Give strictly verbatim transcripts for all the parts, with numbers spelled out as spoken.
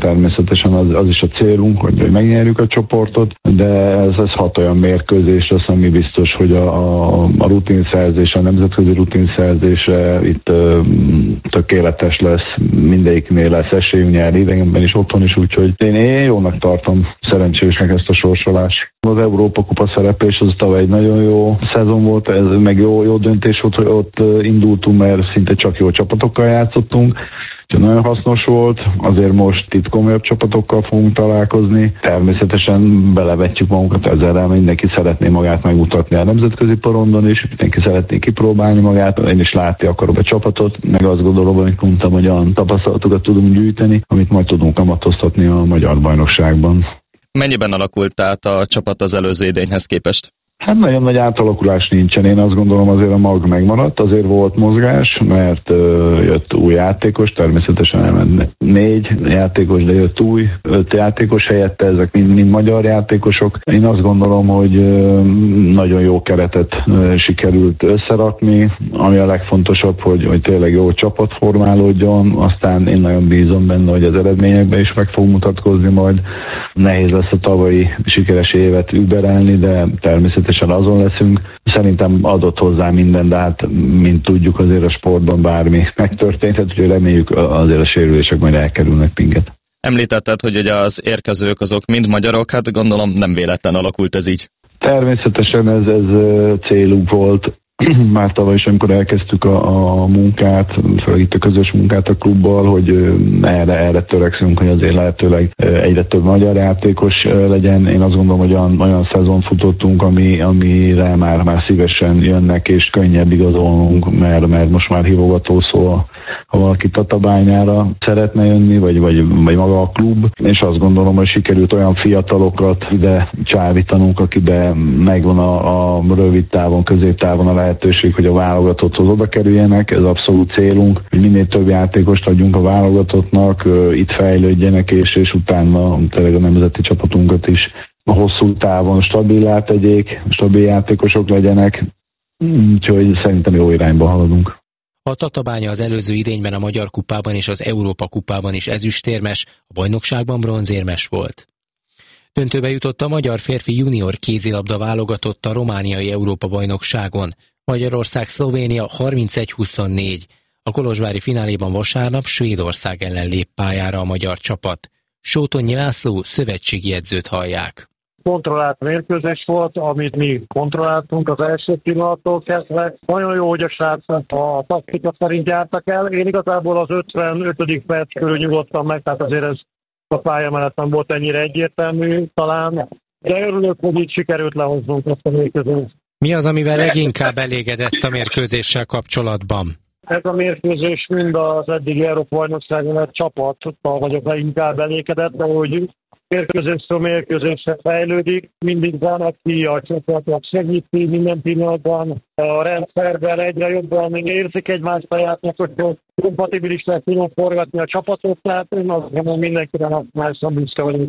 természetesen az, az is a célunk, hogy megnyerjük a csoportot, de ez, ez hat olyan mérkőzés lesz, ami biztos, hogy a, a, a rutinszerzés, a nemzetközi rutinszerzése itt ö, tökéletes lesz, mindegyiknél lesz esélyünk nyerni, idegenben is, otthon is, úgyhogy én, én jónak tartom szerencsésnek ezt a sorsolást. Az Európa Kupa szereplés az tavaly egy nagyon jó szezon volt, ez meg jó, jó döntés volt, hogy ott indultunk, mert szinte csak jó csapatokkal játszottunk. Úgyhogy nagyon hasznos volt, azért most itt komolyabb csapatokkal fogunk találkozni. Természetesen belevetjük magunkat ezzel, mindenki szeretné magát megmutatni a nemzetközi porondon is, mindenki szeretné kipróbálni magát, én is látni akarom a csapatot, meg azt gondolom, hogy mondtam, hogy olyan tapasztalatokat tudunk gyűjteni, amit majd tudunk kamatoztatni a magyar bajnokságban. Mennyiben alakult át a csapat az előző idényhez képest? Hát nagyon nagy átalakulás nincsen, én azt gondolom azért a mag megmaradt, azért volt mozgás, mert ö, jött új játékos, természetesen elment négy játékos, de jött új, öt játékos helyette, ezek mind, mind magyar játékosok. Én azt gondolom, hogy ö, nagyon jó keretet ö, sikerült összerakni, ami a legfontosabb, hogy, hogy tényleg jó csapat formálódjon, aztán én nagyon bízom benne, hogy az eredményekben is meg fog mutatkozni majd. Nehéz lesz a tavalyi sikeres évet überelni, de természetesen azon leszünk. Szerintem adott hozzá minden, de hát, mint tudjuk, azért a sportban bármi megtörténhet, úgyhogy reméljük azért a sérülések majd elkerülnek minket. Említetted, hogy ugye az érkezők azok mind magyarok, hát gondolom nem véletlen alakult ez így. Természetesen ez, ez célunk volt. Már tavaly is, amikor elkezdtük a, a munkát, főleg itt a közös munkát a klubbal, hogy erre, erre törekszünk, hogy azért lehetőleg egyre több magyar játékos legyen. Én azt gondolom, hogy olyan, olyan szezon futottunk, ami, amire már, már szívesen jönnek, és könnyebb igazolnunk, mert, mert most már hívogató szó, ha valaki Tatabányára szeretne jönni, vagy, vagy, vagy maga a klub, és azt gondolom, hogy sikerült olyan fiatalokat ide csávítanunk, akiben megvan a, a rövid távon, középtávon a lehetőség, hogy a válogatotthoz oda kerüljenek, ez abszolút célunk, hogy minél több játékost adjunk a válogatottnak, itt fejlődjenek, és, és utána tényleg a nemzeti csapatunkat is a hosszú távon stabilá tegyék, stabil játékosok legyenek, úgyhogy szerintem jó irányba haladunk. A Tatabánya az előző idényben a Magyar Kupában és az Európa Kupában is ezüstérmes, a bajnokságban bronzérmes volt. Döntőbe jutott a magyar férfi junior kézilabda válogatott a romániai Európa-bajnokságon. Magyarország-Szlovénia harmincegy huszonnégy. A kolozsvári fináléban vasárnap Svédország ellen lép pályára a magyar csapat. Sótonyi László szövetségi edzőt hallják. Kontrollált mérkőzés volt, amit mi kontrolláltunk az első pillanattól kezdve. Nagyon jó, hogy a srácok a taktika szerint jártak el. Én igazából az ötvenötödik perc körül nyugodtam meg, tehát azért ez a pálya mellett nem volt ennyire egyértelmű talán, de örülök, hogy így sikerült lehoznunk ezt a mérkőzést. Mi az, amivel leginkább elégedett a mérkőzéssel kapcsolatban? Ez a mérkőzés mind az eddigi Európa-bajnokságon egy csapattal vagyok leginkább elégedett, de hogy mérkőzésről mérkőzésre fejlődik, mindig van, aki a csapatot segíti minden pillanatban, a rendszerben egyre jobban érzik egymást a játékosok, kompatibilis lesz tudunk forgatni a csapatot, tehát én azt gondolom mindenkire másosan büszke vagyunk.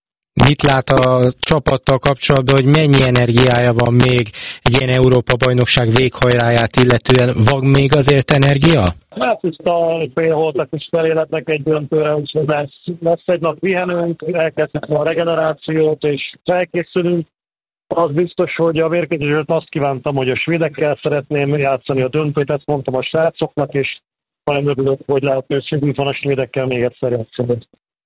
Mit lát a csapattal kapcsolatban, hogy mennyi energiája van még egy ilyen Európa-bajnokság véghajráját illetően? Van még azért energia? Hát itt a félholtak is feléletnek egy döntőre, úgyhogy lesz, lesz egy nap pihenünk, elkezdjük a regenerációt, és felkészülünk. Az biztos, hogy a mérkőzésről azt kívántam, hogy a svédekkel szeretném játszani a döntőt, ezt mondtam a srácoknak, és nagyon örülök, hogy lehetőségünk van a svédekkel még egyszer játszani.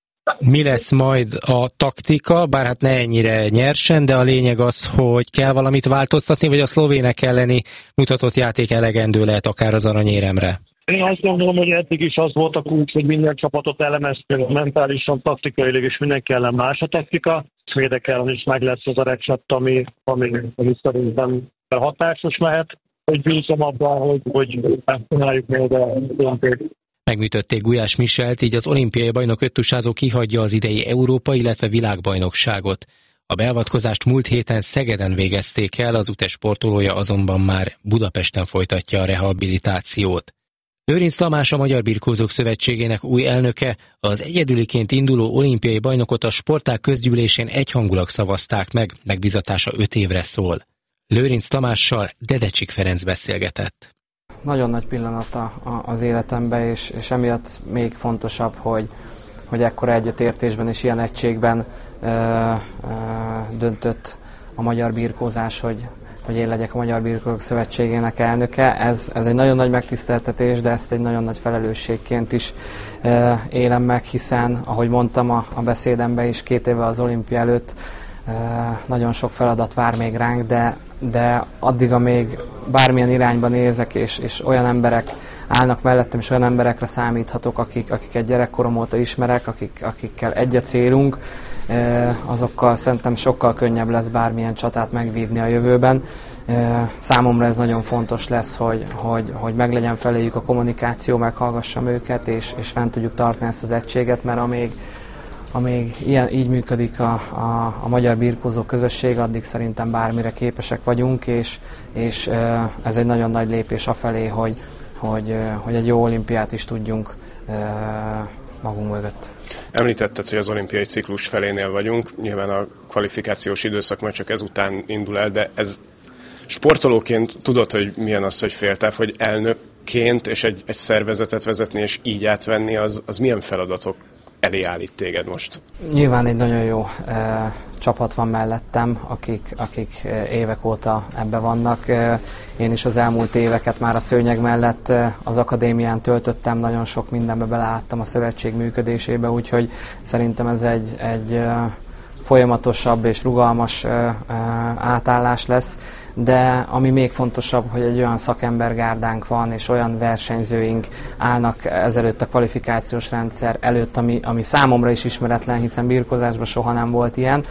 Mi lesz majd a taktika, bár hát ne ennyire nyersen, de a lényeg az, hogy kell valamit változtatni, vagy a szlovének elleni mutatott játék elegendő lehet akár az aranyéremre? Én azt gondolom, hogy eddig is az volt a kulcs, hogy minden csapatot elemeztünk, mentálisan, taktikailag, és mindenki ellen más a taktika. Svédek ellen is meg lesz az a recepт, ami, ami, ami szerintem hatásos lehet, hogy bízom abban, hogy, hogy megtaláljuk még a döntőt. Megműtötték Gulyás Michelt, így az olimpiai bajnok öttusázó kihagyja az idei Európa, illetve világbajnokságot. A beavatkozást múlt héten Szegeden végezték el, az UTE sportolója azonban már Budapesten folytatja a rehabilitációt. Lőrinc Tamás, a Magyar Birkózók Szövetségének új elnöke, az egyedüliként induló olimpiai bajnokot a sportág közgyűlésén egyhangulag szavazták meg, megbízatása öt évre szól. Lőrinc Tamással Dedecsik Ferenc beszélgetett. Nagyon nagy pillanata az életemben, és, és emiatt még fontosabb, hogy, hogy ekkora egyetértésben és ilyen egységben ö, ö, döntött a magyar birkózás, hogy, hogy én legyek a Magyar Birkózók Szövetségének elnöke. Ez, ez egy nagyon nagy megtiszteltetés, de ezt egy nagyon nagy felelősségként is ö, élem meg, hiszen, ahogy mondtam a, a beszédemben is, két éve az olimpia előtt ö, nagyon sok feladat vár még ránk, de, de addig, amíg bármilyen irányba nézek, és, és olyan emberek állnak mellettem, és olyan emberekre számíthatok, akik, akiket gyerekkorom óta ismerek, akik, akikkel egy a célunk, azokkal szerintem sokkal könnyebb lesz bármilyen csatát megvívni a jövőben. Számomra ez nagyon fontos lesz, hogy, hogy, hogy meglegyen feléjük a kommunikáció, meghallgassam őket, és, és fent tudjuk tartani ezt az egységet, mert amíg, amíg ilyen, így működik a, a, a magyar birkózó közösség, addig szerintem bármire képesek vagyunk, és, és ez egy nagyon nagy lépés afelé, hogy, hogy, hogy egy jó olimpiát is tudjunk magunk mögött. Említetted, hogy az olimpiai ciklus felénél vagyunk, nyilván a kvalifikációs időszak majd csak ezután indul el, de ez sportolóként tudod, hogy milyen az, hogy féltáv, hogy elnökként és egy, egy szervezetet vezetni és így átvenni, az, az milyen feladatok elé állít téged most? Nyilván egy nagyon jó e, csapat van mellettem, akik, akik évek óta ebbe vannak. E, én is az elmúlt éveket már a szőnyeg mellett e, az akadémián töltöttem, nagyon sok mindenbe beleálltam a szövetség működésébe, úgyhogy szerintem ez egy, egy e, folyamatosabb és rugalmas e, e, átállás lesz. De ami még fontosabb, hogy egy olyan szakembergárdánk van, és olyan versenyzőink állnak ezelőtt a kvalifikációs rendszer előtt, ami, ami számomra is ismeretlen, hiszen birkózásban soha nem volt ilyen.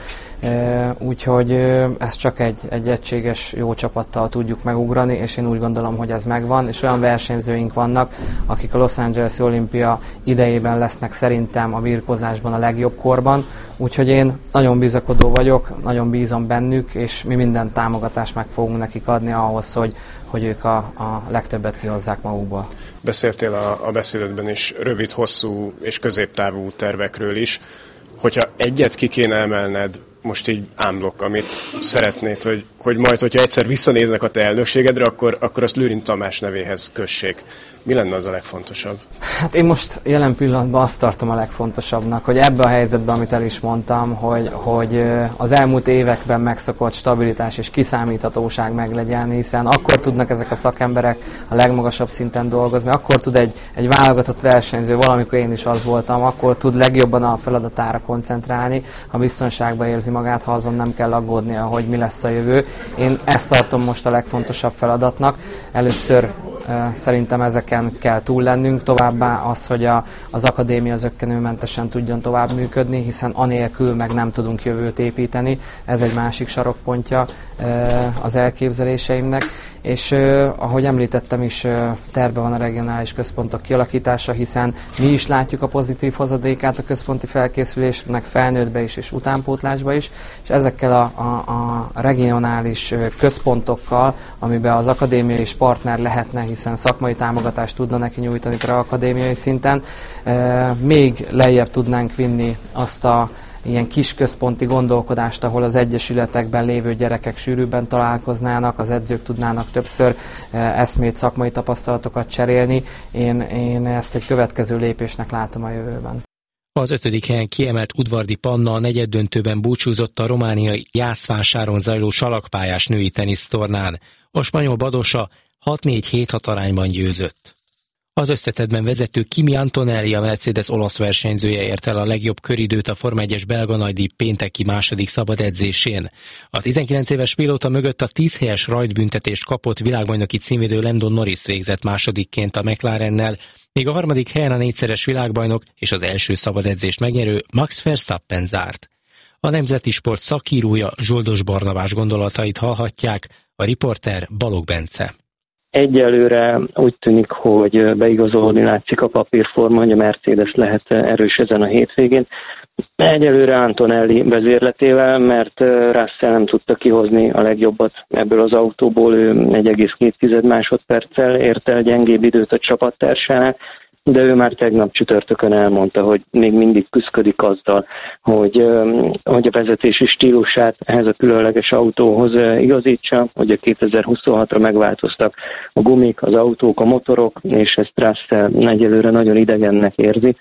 Úgyhogy ezt csak egy, egy egységes jó csapattal tudjuk megugrani, és én úgy gondolom, hogy ez megvan, és olyan versenyzőink vannak, akik a Los Angeles-i olimpia idejében lesznek szerintem a birkózásban a legjobb korban, úgyhogy én nagyon bizakodó vagyok, nagyon bízom bennük, és mi minden támogatást meg fogunk nekik adni ahhoz, hogy, hogy ők a, a legtöbbet kihozzák magukból. Beszéltél a, a beszédedben is rövid, hosszú és középtávú tervekről is. Hogyha egyet ki kéne emelned, most így ámblok, amit szeretnéd, hogy, hogy majd, hogyha egyszer visszanéznek a te elnökségedre, akkor, akkor azt Lőrinc Tamás nevéhez kössék. Mi lenne az a legfontosabb? Hát én most jelen pillanatban azt tartom a legfontosabbnak, hogy ebben a helyzetben, amit el is mondtam, hogy, hogy az elmúlt években megszokott stabilitás és kiszámíthatóság meglegyen, hiszen akkor tudnak ezek a szakemberek a legmagasabb szinten dolgozni, akkor tud egy, egy válogatott versenyző, valamikor én is az voltam, akkor tud legjobban a feladatára koncentrálni, ha biztonságban érzi magát, ha azon nem kell aggódnia, hogy mi lesz a jövő. Én ezt tartom most a legfontosabb feladatnak. Először uh, szerintem ezeken kell túl lennünk, továbbá az, hogy a, az akadémia zökkenőmentesen tudjon tovább működni, hiszen anélkül meg nem tudunk jövőt építeni. Ez egy másik sarokpontja uh, az elképzeléseimnek. És uh, ahogy említettem is, uh, terve van a regionális központok kialakítása, hiszen mi is látjuk a pozitív hozadékát a központi felkészülésnek felnőttbe is és utánpótlásba is, és ezekkel a, a, a regionális uh, központokkal, amiben az akadémia is partner lehetne, hiszen szakmai támogatást tudna neki nyújtani akadémiai szinten, uh, még lejjebb tudnánk vinni azt a ilyen kis központi gondolkodást, ahol az egyesületekben lévő gyerekek sűrűbben találkoznának, az edzők tudnának többször eszmét, szakmai tapasztalatokat cserélni. Én, én ezt egy következő lépésnek látom a jövőben. Az ötödik helyen kiemelt Udvardi Panna a negyeddöntőben búcsúzott a romániai Jászvásáron zajló salakpályás női tenisztornán. A spanyol Badosa hat négy hét hat arányban győzött. Az összetettben vezető Kimi Antonelli, a Mercedes olasz versenyzője ért el a legjobb köridőt a Forma egyes belga nagydíj pénteki második szabad edzésén. A tizenkilenc éves pilóta mögött a tíz helyes rajtbüntetést kapott világbajnoki címvédő Landon Norris végzett másodikként a McLarennel, míg a harmadik helyen a négyszeres világbajnok és az első szabad edzést megnyerő Max Verstappen zárt. A Nemzeti Sport szakírója Zsoldos Barnabás gondolatait hallhatják, a riporter Balogh Bence. Egyelőre úgy tűnik, hogy beigazolódni látszik a papírforma, hogy a Mercedes lehet erős ezen a hétvégén. Egyelőre Antonelli vezérletével, mert Russell nem tudta kihozni a legjobbat ebből az autóból, ő egy egész két másodperccel ért el gyengébb időt a csapattársának, de ő már tegnap csütörtökön elmondta, hogy még mindig küszködik azzal, hogy, hogy a vezetési stílusát ehhez a különleges autóhoz igazítsa, hogy a kétezer-huszonhatra megváltoztak a gumik, az autók, a motorok, és ezt Russell egyelőre nagyon idegennek érzi.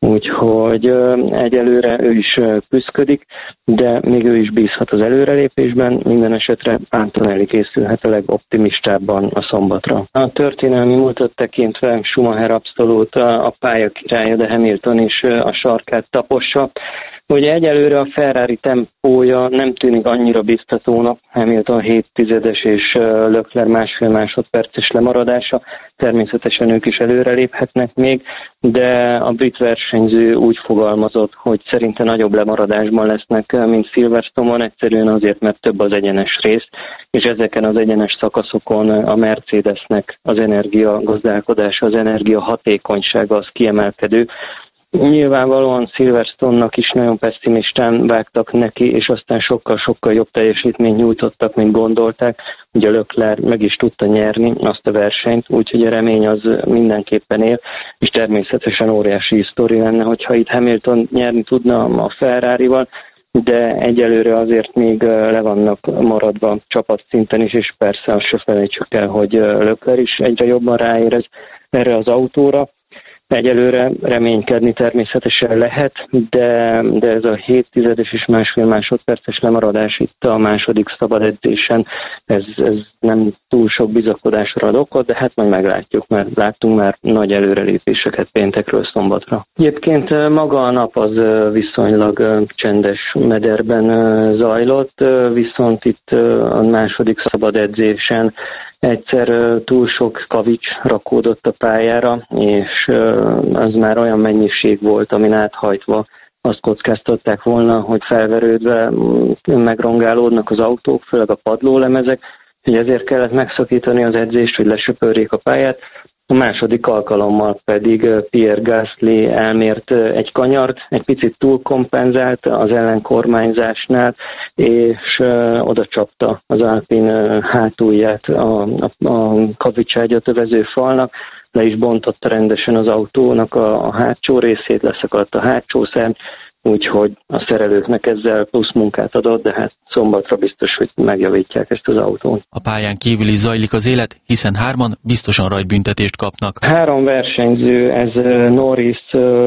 úgyhogy egyelőre ő is küszködik, de még ő is bízhat az előrelépésben, minden esetre Antonelli készülhet a legoptimistábban a szombatra. A történelmi múltat tekintve Schumacher abszolút a pálya királya, de Hamilton is a sarkát tapossa. Ugye egyelőre a Ferrari tempója nem tűnik annyira biztatónak, Hamilton hét tizedes és Leclerc másfél másodperces lemaradása, természetesen ők is előreléphetnek még, de a brit versenyző úgy fogalmazott, hogy szerinte nagyobb lemaradásban lesznek, mint Silverstone-on, egyszerűen azért, mert több az egyenes rész, és ezeken az egyenes szakaszokon a Mercedesnek az energia gazdálkodása, az energia hatékonysága az kiemelkedő. Nyilvánvalóan Silverstone-nak is nagyon pessimistán vágtak neki, és aztán sokkal-sokkal jobb teljesítményt nyújtottak, mint gondolták. Ugye Leclerc meg is tudta nyerni azt a versenyt, úgyhogy a remény az mindenképpen él, és természetesen óriási sztori lenne, hogyha itt Hamilton nyerni tudna a Ferrarival, de egyelőre azért még le vannak maradva csapatszinten is, és persze azt se felejtsük el, hogy Leclerc is egyre jobban ráérez erre az autóra. Egyelőre reménykedni természetesen lehet, de, de ez a hét tizedes és másfél másodperces lemaradás itt a második szabad edzésen, ez, ez nem túl sok bizakodásra ad okot, de hát majd meglátjuk, mert láttunk már nagy előrelépéseket péntekről szombatra. Egyébként maga a nap az viszonylag csendes mederben zajlott, viszont itt a második szabad edzésen egyszer túl sok kavics rakódott a pályára, és az már olyan mennyiség volt, amin áthajtva azt kockáztatták volna, hogy felverődve megrongálódnak az autók, főleg a padlólemezek, hogy ezért kellett megszakítani az edzést, hogy lesöpörjék a pályát. A második alkalommal pedig Pierre Gasly elmért egy kanyart, egy picit túlkompenzált az ellenkormányzásnál, és oda csapta az Alpine hátulját a, a, a kavicságyat övező falnak, le is bontotta rendesen az autónak a, a hátsó részét, leszakadt a hátsó szem, úgyhogy a szerelőknek ezzel plusz munkát adott, de hát szombatra biztos, hogy megjavítják ezt az autót. A pályán kívül is zajlik az élet, hiszen hárman biztosan rajtbüntetést kapnak. Három versenyző, ez Norris,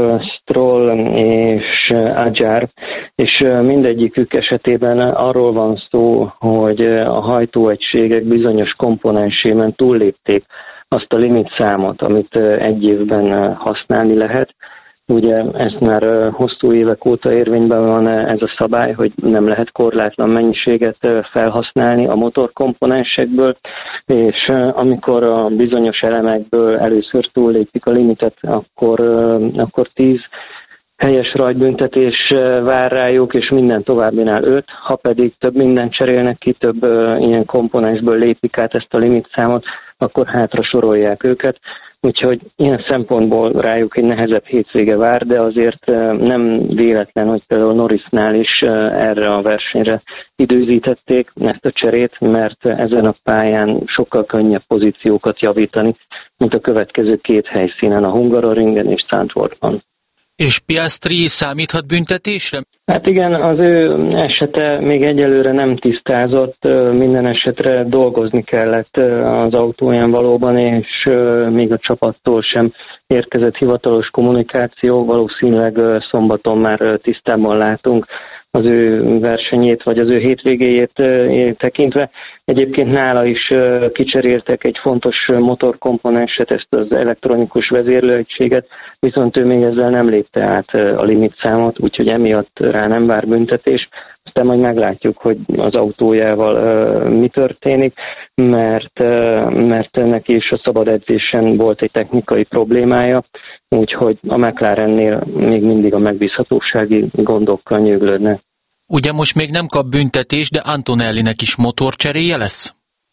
Stroll és Adjar, és mindegyikük esetében arról van szó, hogy a hajtóegységek bizonyos komponensében túllépték azt a limitszámot, amit egy évben használni lehet. Ugye ezt már hosszú évek óta érvényben van ez a szabály, hogy nem lehet korlátlan mennyiséget felhasználni a motorkomponensekből, és amikor a bizonyos elemekből először túllépik a limitet, akkor, akkor tíz helyes rajtbüntetés vár rájuk, és minden továbbinál öt, ha pedig több mindent cserélnek ki, több ilyen komponensből lépik át ezt a limitszámot, akkor hátra sorolják őket. Úgyhogy ilyen szempontból rájuk egy nehezebb hétvége vár, de azért nem véletlen, hogy például Norrisnál is erre a versenyre időzítették ezt a cserét, mert ezen a pályán sokkal könnyebb pozíciókat javítani, mint a következő két helyszínen, a Hungaroringen és Zandvoortban. És Piastri számíthat büntetésre? Hát igen, az ő esete még egyelőre nem tisztázott, minden esetre dolgozni kellett az autóján valóban, és még a csapattól sem érkezett hivatalos kommunikáció, valószínűleg szombaton már tisztában látunk az ő versenyét, vagy az ő hétvégéjét tekintve. Egyébként nála is kicseréltek egy fontos motorkomponenset, ezt az elektronikus vezérlőegységet, viszont ő még ezzel nem lépte át a limitszámot, úgyhogy emiatt rá nem vár büntetés. Aztán majd meglátjuk, hogy az autójával mi történik, mert, mert neki is a szabad edzésen volt egy technikai problémája, úgyhogy a McLarennél még mindig a megbízhatósági gondokkal nyöglődnek. Ugye most még nem kap büntetés, de Antonellinek is motorcseréje lesz?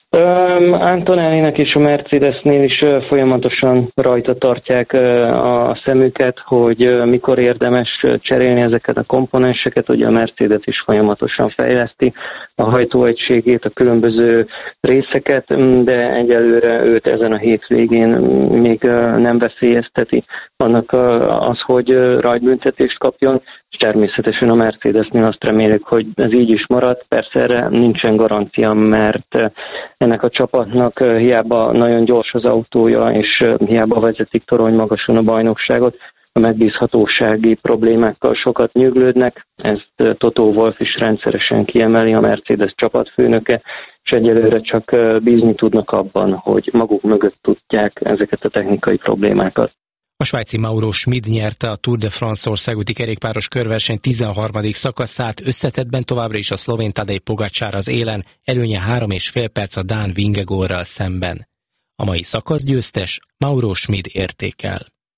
Um, Antonellinek és a Mercedesnél is uh, folyamatosan rajta tartják uh, a szemüket, hogy uh, mikor érdemes cserélni ezeket a komponenseket. Ugye a Mercedes is folyamatosan fejleszti a hajtóegységét, a különböző részeket, de egyelőre őt ezen a hétvégén még uh, nem veszélyezteti annak uh, az, hogy uh, rajtbüntetést kapjon, és természetesen a Mercedesnél azt remélik, hogy ez így is marad. Persze erre nincsen garancia, mert uh, ennek a csapatnak hiába nagyon gyors az autója, és hiába vezetik torony magason a bajnokságot, a megbízhatósági problémákkal sokat nyüglődnek. Ezt Toto Wolff is rendszeresen kiemeli, a Mercedes csapatfőnöke, és egyelőre csak bízni tudnak abban, hogy maguk mögött tudják ezeket a technikai problémákat. A svájci Mauro Schmid nyerte a Tour de France országúti kerékpáros körverseny tizenharmadik szakaszát, összetettben továbbra is a szlovén Tadej Pogačar az élen, előnye három és fél perc a dán Vingegaardral szemben. A mai szakasz győztes Mauro Schmid értékel.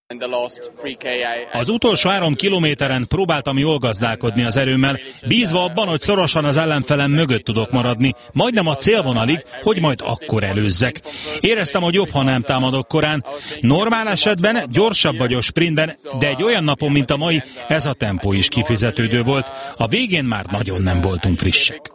Az utolsó három kilométeren próbáltam jól gazdálkodni az erőmmel, bízva abban, hogy szorosan az ellenfelem mögött tudok maradni, majdnem a célvonalig, hogy majd akkor előzzek. Éreztem, hogy jobb, ha nem támadok korán. Normál esetben gyorsabb vagy a sprintben, de egy olyan napon, mint a mai, ez a tempó is kifizetődő volt. A végén már nagyon nem voltunk frissek.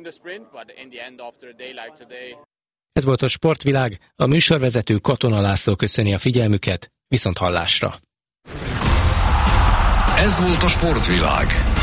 Ez volt a Sportvilág, a műsorvezető Katona László köszöni a figyelmüket, viszont hallásra. Ez volt a Sportvilág.